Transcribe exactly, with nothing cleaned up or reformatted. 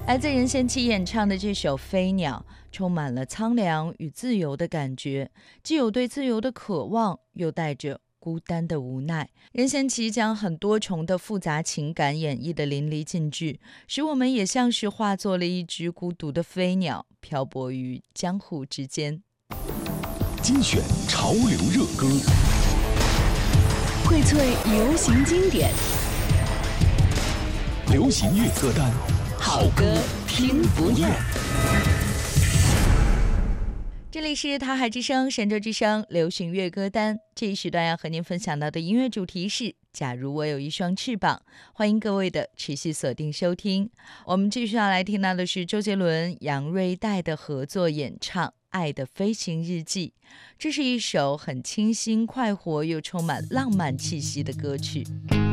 来自任贤齐演唱的这首《飞鸟》，充满了苍凉与自由的感觉，既有对自由的渴望，又带着孤单的无奈。任贤齐将很多重的复杂情感演绎的淋漓尽致，使我们也像是化作了一只孤独的飞鸟，漂泊于江湖之间。 精选潮流热歌， 荟萃流行经典， 流行乐歌单， 好歌听不厌。 这里是台海之声、神州之声流行乐歌单。这一时段要和您分享到的音乐主题是假如我有一双翅膀，欢迎各位的持续锁定收听。我们继续要来听到的是周杰伦、杨瑞代的合作演唱《爱的飞行日记》，这是一首很清新快活又充满浪漫气息的歌曲。